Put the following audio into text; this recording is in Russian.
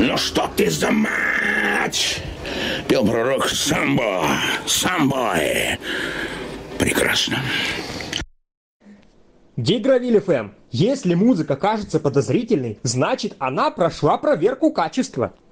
Ну что ты за матч? Пел пророк самбо, самбой. Прекрасно. Гигровиль ФМ. Если музыка кажется подозрительной, значит она прошла проверку качества.